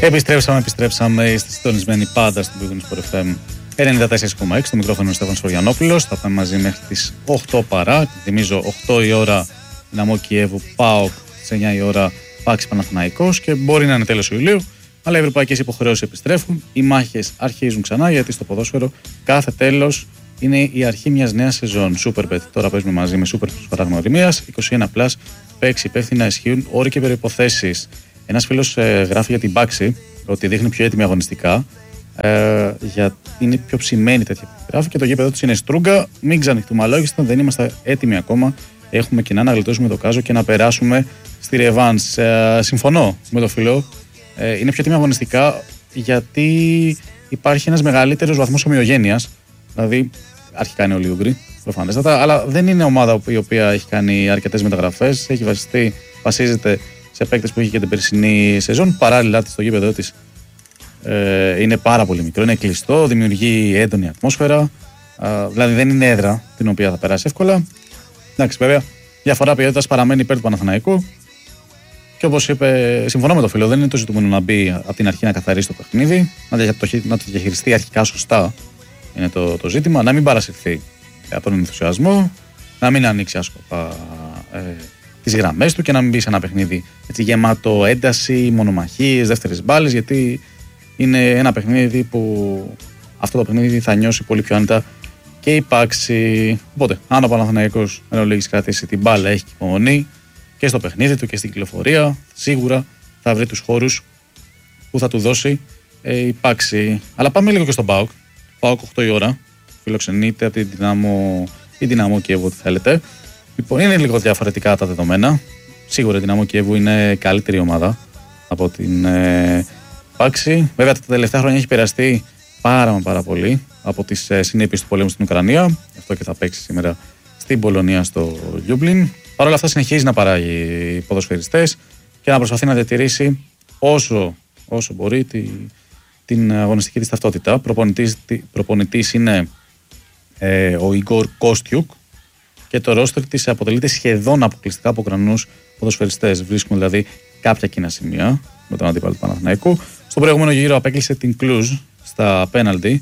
Επιστρέψαμε. Είστε συντονισμένοι πάντα στην Big Sport FM 94,6. Το μικρόφωνο είναι ο Στέφανος Χωριανόπουλος. Θα πάμε μαζί μέχρι τις 8 παρά. Θυμίζω 8 η ώρα Δυναμό Κιέβου, ΠΑΟΚ, στις 9 η ώρα Πάκης Παναθηναϊκός και μπορεί να είναι τέλος Ιουλίου. Αλλά οι ευρωπαϊκές υποχρεώσεις επιστρέφουν. Οι μάχες αρχίζουν ξανά γιατί στο ποδόσφαιρο κάθε τέλος είναι η αρχή μιας νέας σεζόν. Superbet. Τώρα παίζουμε μαζί με Super προσφορά γνωριμίας. 21+. Παίξει υπεύθυνα, ισχύουν όροι και προϋποθέσεις. Ένας φίλος γράφει για την Πάξη ότι δείχνει πιο έτοιμη αγωνιστικά. Είναι πιο ψημένη τέτοια που γράφει και το γήπεδο της είναι στρούγκα. Μην ξανοιχτούμε αλόγιστα, δεν είμαστε έτοιμοι ακόμα. Έχουμε κοινά να γλιτώσουμε το κάζο και να περάσουμε στη ρεβάνς. Συμφωνώ με το φίλο. Είναι πιο έτοιμη αγωνιστικά γιατί υπάρχει ένας μεγαλύτερος βαθμός ομοιογένειας. Δηλαδή, αρχικά είναι όλοι Ούγγροι, προφανέστατα, αλλά δεν είναι ομάδα η οποία έχει κάνει αρκετές μεταγραφές. Έχει βασίζεται σε παίκτες που είχε και την περσινή σεζόν. Παράλληλα, στο γήπεδο της είναι πάρα πολύ μικρό, είναι κλειστό, δημιουργεί έντονη ατμόσφαιρα. Δηλαδή, δεν είναι έδρα την οποία θα περάσει εύκολα. Εντάξει, βέβαια, διαφορά ποιότητας παραμένει υπέρ του Παναθηναϊκού. Και όπως είπε, συμφωνώ με το φίλο, δεν είναι το ζητούμενο να μπει από την αρχή να καθαρίσει το παιχνίδι, να το διαχειριστεί αρχικά σωστά. Είναι το ζήτημα, να μην παρασυρθεί από τον ενθουσιασμό, να μην ανοίξει άσκοπα τις γραμμές του και να μην μπει σε ένα παιχνίδι έτσι, γεμάτο ένταση, μονομαχίες, δεύτερες μπάλες, γιατί είναι ένα παιχνίδι που αυτό το παιχνίδι θα νιώσει πολύ πιο άνετα και υπάρξει. Οπότε, αν ο Παναθηναϊκός εν ολίγης κρατήσει την μπάλα, έχει υπομονή και στο παιχνίδι του και στην κυκλοφορία, σίγουρα θα βρει τους χώρους που θα του δώσει υπάρξει. Αλλά πάμε λίγο και στον ΠΑΟΚ. ΠΑΟΚ 8 η ώρα, φιλοξενείται από την Δυναμό Κιέβου, ό,τι θέλετε. Λοιπόν, είναι λίγο διαφορετικά τα δεδομένα. Σίγουρα η Δυναμό Κιέβου είναι καλύτερη ομάδα από την Πάξη. Βέβαια, τα τελευταία χρόνια έχει περαστεί πάρα πολύ από τις συνέπειες του πολέμου στην Ουκρανία. Γι' αυτό και θα παίξει σήμερα στην Πολωνία στο Λιούμπλιν. Παρ' όλα αυτά, συνεχίζει να παράγει ποδοσφαιριστές και να προσπαθεί να διατηρήσει όσο μπορεί την αγωνιστική της ταυτότητα. Προπονητής είναι ο Ιγκόρ Κόστιουκ και το ρόστερ της αποτελείται σχεδόν αποκλειστικά από Ουκρανούς ποδοσφαιριστές. Βρίσκουν δηλαδή κάποια κοινά σημεία με τον αντίπαλο του Παναθηναϊκού. Στον προηγούμενο γύρο απέκλεισε την Κλουζ στα πέναλτι.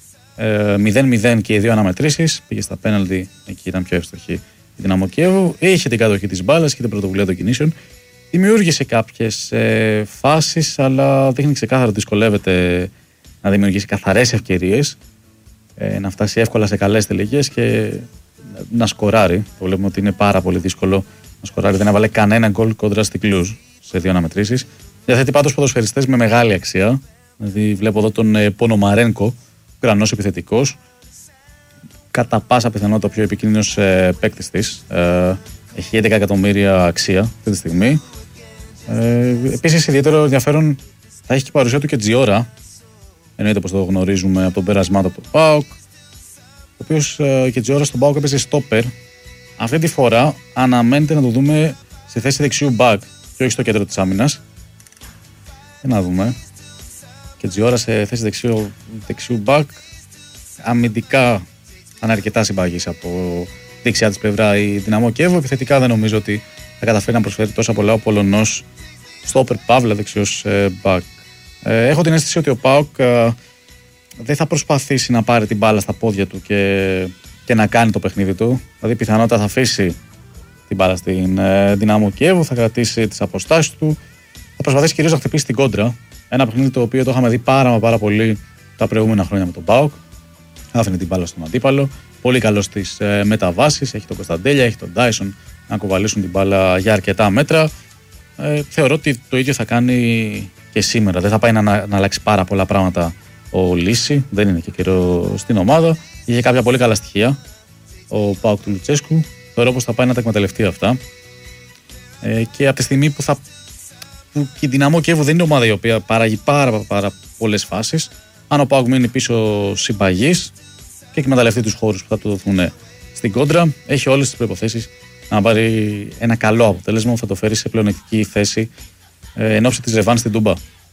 0-0 και οι δύο αναμετρήσεις. Πήγε στα πέναλτι, εκεί ήταν πιο εύστοχη η Δυναμό Κιέβου. Είχε την κατοχή της μπάλας και την πρωτοβουλία των κινήσεων. Δημιούργησε κάποιες φάσεις, αλλά δείχνει ξεκάθαρα ότι δυσκολεύεται να δημιουργήσει καθαρές ευκαιρίες, να φτάσει εύκολα σε καλές τελικές και να σκοράρει. Το βλέπουμε ότι είναι πάρα πολύ δύσκολο να σκοράρει. Δεν έβαλε κανένα γκολ κόντρα στην Κλουζ σε δύο αναμετρήσεις. Διαθέτει πάντως ποδοσφαιριστές με μεγάλη αξία. Δηλαδή, βλέπω εδώ τον Πονομαρένκο, Ουκρανός επιθετικός. Κατά πάσα πιθανότητα ο πιο επικίνδυνος παίκτης της. Έχει 11 εκατομμύρια αξία αυτή τη στιγμή. Επίσης, ιδιαίτερο ενδιαφέρον θα έχει και παρουσία του και Τζιόρα. Εννοείται πως το γνωρίζουμε από τον πέρασμά του από τον ΠΑΟΚ. Ο οποίος και Τζιόρα στον ΠΑΟΚ έπαιζε στόπερ. Αυτή τη φορά αναμένεται να το δούμε στη θέση δεξιού μπακ και όχι στο κέντρο της άμυνας. Για να δούμε. Και Τζιόρα σε θέση δεξιού μπακ. Αμυντικά θα είναι αρκετά συμπαγής από δεξιά της πλευρά η Δυναμό Κιέβου. Επιθετικά δεν νομίζω ότι θα καταφέρει να προσφέρει τόσα πολλά ο Πολωνός στόπερ παύλα δεξιός μπακ. Έχω την αίσθηση ότι ο ΠΑΟΚ δεν θα προσπαθήσει να πάρει την μπάλα στα πόδια του και να κάνει το παιχνίδι του. Δηλαδή πιθανότατα θα αφήσει την μπάλα στην Δυναμό Κιέβου, θα κρατήσει τις αποστάσεις του, θα προσπαθήσει κυρίως να χτυπήσει την κόντρα. Ένα παιχνίδι το οποίο το είχαμε δει πάρα πολύ τα προηγούμενα χρόνια με τον ΠΑΟΚ. Άφηνε την μπάλα στον αντίπαλο. Πολύ καλό στις μεταβάσεις. Έχει τον Κωνσταντέλια, έχει τον Ντάισον να κουβαλήσουν την μπάλα για αρκετά μέτρα. Θεωρώ ότι το ίδιο θα κάνει και σήμερα. Δεν θα πάει να αλλάξει πάρα πολλά πράγματα ο Λύση. Δεν είναι και καιρό στην ομάδα. Είχε κάποια πολύ καλά στοιχεία ο ΠΑΟΚ του Λουτσέσκου. Θεωρώ πως θα πάει να τα εκμεταλλευτεί αυτά. Και από τη στιγμή που η Δυναμό Κιέβου δεν είναι ομάδα η οποία παράγει πάρα πολλές φάσεις. Αν ο ΠΑΟΚ μείνει πίσω συμπαγής και εκμεταλλευτεί τους χώρους που θα του δοθούν στην κόντρα, έχει όλες τις προϋποθέσεις να πάρει ένα καλό αποτέλεσμα που θα το φέρει σε πλεονεκτική θέση εν ώψη της ρεβάνς στην Τούμπα.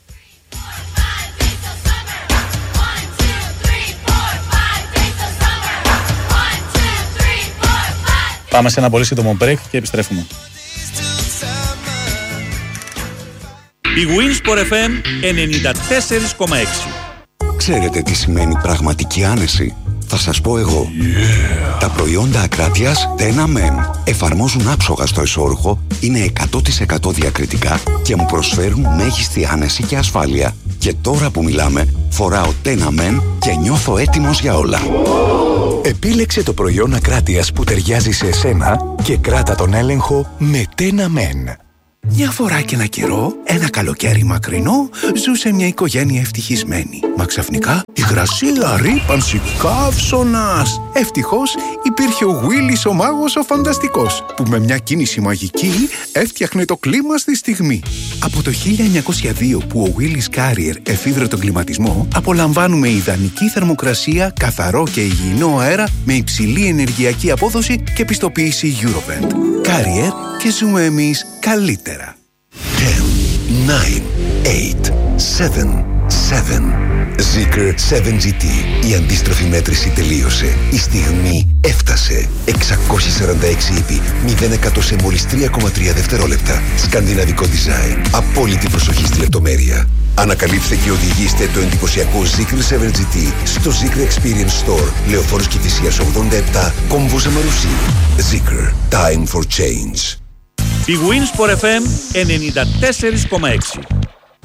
Πάμε σε ένα πολύ σύντομο break και επιστρέφουμε. Η Winsport FM 94,6. Ξέρετε τι σημαίνει πραγματική άνεση? Θα σας πω εγώ. Τα προϊόντα Ακράτειας Tena Men εφαρμόζουν άψογα στο εσώρουχο, είναι 100% διακριτικά και μου προσφέρουν μέγιστη άνεση και ασφάλεια. Και τώρα που μιλάμε, φοράω Tena Men και νιώθω έτοιμος για όλα. Επίλεξε το προϊόν Ακράτειας που ταιριάζει σε εσένα και κράτα τον έλεγχο με Tena Men. Μια φορά και ένα καιρό, ένα καλοκαίρι μακρινό, ζούσε μια οικογένεια ευτυχισμένη. Μα ξαφνικά, υγρασία, ρύπανση, καύσωνας. Ευτυχώς υπήρχε ο Willis ο μάγος ο φανταστικός, που με μια κίνηση μαγική έφτιαχνε το κλίμα στη στιγμή. Από το 1902 που ο Willis Carrier εφήβρε τον κλιματισμό, απολαμβάνουμε ιδανική θερμοκρασία, καθαρό και υγιεινό αέρα με υψηλή ενεργειακή απόδοση και πιστοποίηση Eurovent. Carrier και ζούμε εμείς καλύτερα. 10, 9, 8, 7, 7. Zeekr 7GT. Η αντίστροφη μέτρηση τελείωσε. Η στιγμή έφτασε. 646 ύπη, 0% σε μόλις 3,3 δευτερόλεπτα. Σκανδιναβικό design. Απόλυτη προσοχή στη λεπτομέρεια. Ανακαλύψτε και οδηγήστε το εντυπωσιακό Zeekr 7GT στο Zeekr Experience Store, Λεωφόρος Κηφισίας 87, Κόμβος Αμαρουσί. Zeekr. Time for change. Η Winsport FM 94,6.